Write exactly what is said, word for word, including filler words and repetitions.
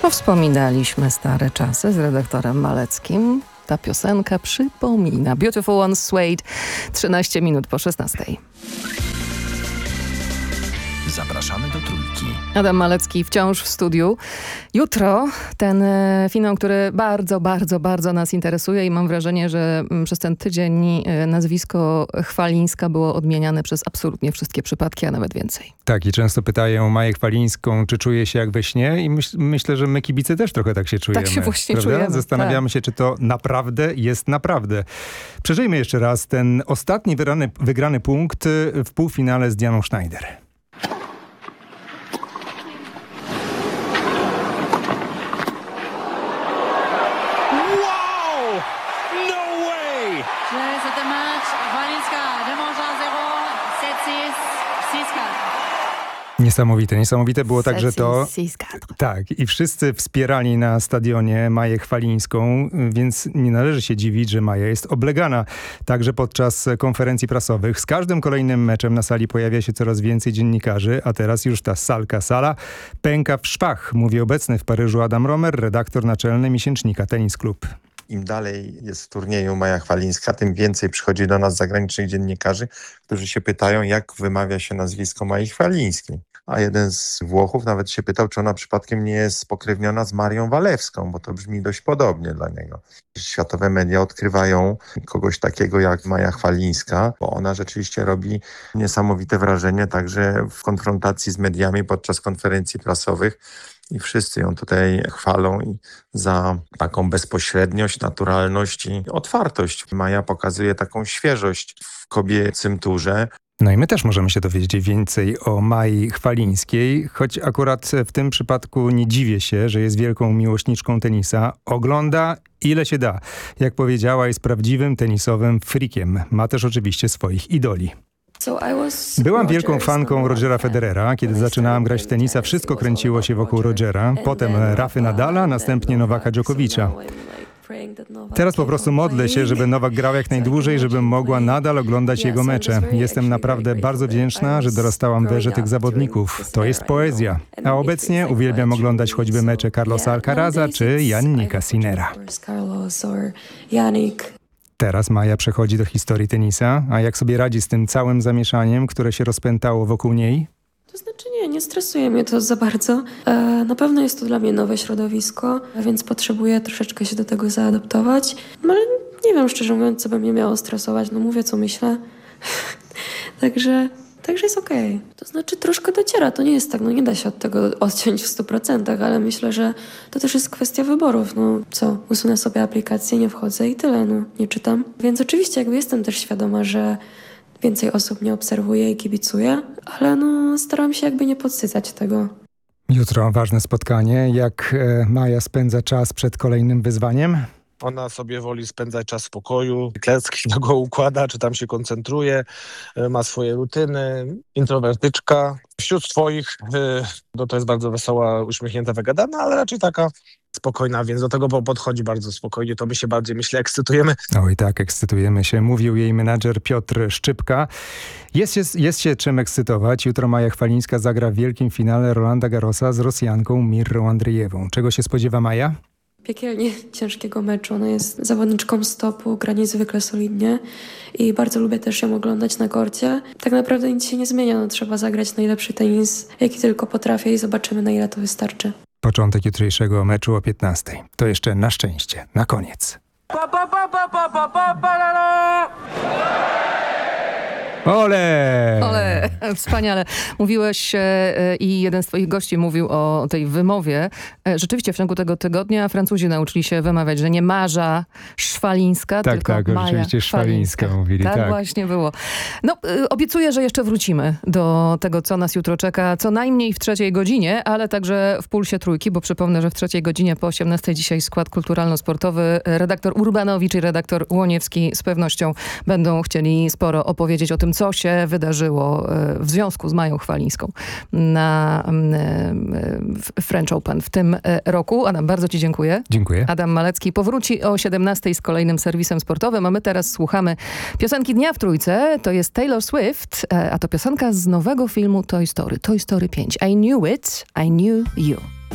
No, wspominaliśmy stare czasy z redaktorem Maleckim. Ta piosenka przypomina. Beautiful One Suede, trzynaście minut po szesnastej. Zapraszamy do Trójki. Adam Malecki wciąż w studiu. Jutro ten e, finał, który bardzo, bardzo, bardzo nas interesuje i mam wrażenie, że m, przez ten tydzień e, nazwisko Chwalińska było odmieniane przez absolutnie wszystkie przypadki, a nawet więcej. Tak, i często pytają Maję Chwalińską, czy czuje się jak we śnie, i myśl, myślę, że my kibice też trochę tak się czujemy. Tak się właśnie prawda? czujemy. Zastanawiamy tak. się, czy to naprawdę jest naprawdę. Przeżyjmy jeszcze raz ten ostatni wygrany, wygrany punkt w półfinale z Dianą Schneider. Niesamowite, niesamowite było także to, tak, i wszyscy wspierali na stadionie Maję Chwalińską, więc nie należy się dziwić, że Maja jest oblegana. Także podczas konferencji prasowych z każdym kolejnym meczem na sali pojawia się coraz więcej dziennikarzy, a teraz już ta salka sala pęka w szwach, mówi obecny w Paryżu Adam Romer, redaktor naczelny miesięcznika Tennis Club. Im dalej jest w turnieju Maja Chwalińska, tym więcej przychodzi do nas zagranicznych dziennikarzy, którzy się pytają, jak wymawia się nazwisko Mai Chwalińskiej. A jeden z Włochów nawet się pytał, czy ona przypadkiem nie jest spokrewniona z Marią Walewską, bo to brzmi dość podobnie dla niego. Światowe media odkrywają kogoś takiego jak Maja Chwalińska, bo ona rzeczywiście robi niesamowite wrażenie także w konfrontacji z mediami podczas konferencji prasowych. I wszyscy ją tutaj chwalą i za taką bezpośredniość, naturalność i otwartość. Maja pokazuje taką świeżość w kobiecym turze. No i my też możemy się dowiedzieć więcej o Mai Chwalińskiej, choć akurat w tym przypadku nie dziwię się, że jest wielką miłośniczką tenisa. Ogląda ile się da. Jak powiedziała, jest prawdziwym tenisowym freakiem. Ma też oczywiście swoich idoli. Byłam wielką fanką Rogera Federera. Kiedy zaczynałam grać w tenisa, wszystko kręciło się wokół Rogera. Potem Rafy Nadala, następnie Nowaka Dżokowicza. Teraz po prostu modlę się, żeby Nowak grał jak najdłużej, żebym mogła nadal oglądać jego mecze. Jestem naprawdę bardzo wdzięczna, że dorastałam w erze tych zawodników. To jest poezja. A obecnie uwielbiam oglądać choćby mecze Carlosa Alcaraza czy Jannika Sinnera. Teraz Maja przechodzi do historii tenisa, a jak sobie radzi z tym całym zamieszaniem, które się rozpętało wokół niej? To znaczy nie, nie stresuje mnie to za bardzo. E, na pewno jest to dla mnie nowe środowisko, więc potrzebuję troszeczkę się do tego zaadaptować. No ale nie wiem, szczerze mówiąc, co by mnie miało stresować. No mówię, co myślę. Także... Także jest okej. Okay. To znaczy troszkę dociera, to nie jest tak, no nie da się od tego odciąć w stu procentach, ale myślę, że to też jest kwestia wyborów. No co, usunę sobie aplikację, nie wchodzę i tyle, no nie czytam. Więc oczywiście jakby jestem też świadoma, że więcej osób mnie obserwuje i kibicuje, ale no staram się jakby nie podsycać tego. Jutro ważne spotkanie. Jak e, Maja spędza czas przed kolejnym wyzwaniem? Ona sobie woli spędzać czas w pokoju, klecki na go układa, czy tam się koncentruje, ma swoje rutyny, introwertyczka. Wśród swoich no to jest bardzo wesoła, uśmiechnięta, wygadana, ale raczej taka spokojna, więc do tego podchodzi bardzo spokojnie. To my się bardziej, myślę, ekscytujemy. Oj tak, ekscytujemy się. Mówił jej menadżer Piotr Szczypka. Jest, jest, jest się czym ekscytować. Jutro Maja Chwalińska zagra w wielkim finale Rolanda Garrosa z Rosjanką Mirrą Andrzejewą. Czego się spodziewa Maja? Piekielnie ciężkiego meczu. Ona jest zawodniczką stopu, gra niezwykle solidnie i bardzo lubię też ją oglądać na korcie. Tak naprawdę nic się nie zmienia, no, trzeba zagrać najlepszy tenis, jaki tylko potrafię i zobaczymy, na ile to wystarczy. Początek jutrzejszego meczu o piętnastej. To jeszcze na szczęście, na koniec. Pa, pa, pa, pa, pa, pa, pa, pa, Ole! Ole, wspaniale. Mówiłeś e, i jeden z twoich gości mówił o tej wymowie. E, rzeczywiście w ciągu tego tygodnia Francuzi nauczyli się wymawiać, że nie Marza Szwalińska, tak, tylko tak, Maja oczywiście Szwalińska mówili. Tak, tak właśnie było. No, e, obiecuję, że jeszcze wrócimy do tego, co nas jutro czeka, co najmniej w trzeciej godzinie, ale także w Pulsie Trójki, bo przypomnę, że w trzeciej godzinie po osiemnastej dzisiaj skład kulturalno-sportowy, redaktor Urbanowicz i redaktor Łoniewski z pewnością będą chcieli sporo opowiedzieć o tym, co się wydarzyło w związku z Mają Chwalińską na French Open w tym roku. Adam, bardzo ci dziękuję. Dziękuję. Adam Malecki powróci o siedemnastej z kolejnym serwisem sportowym, a my teraz słuchamy piosenki dnia w Trójce. To jest Taylor Swift, a to piosenka z nowego filmu Toy Story, Toy Story pięć. I knew it, I knew you.